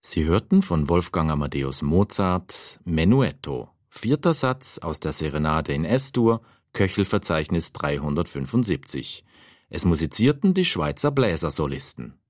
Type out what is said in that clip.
Sie hörten von Wolfgang Amadeus Mozart Menuetto, 4. Satz aus der Serenade in S-Dur, Köchelverzeichnis 375. Es musizierten die Schweizer Bläsersolisten.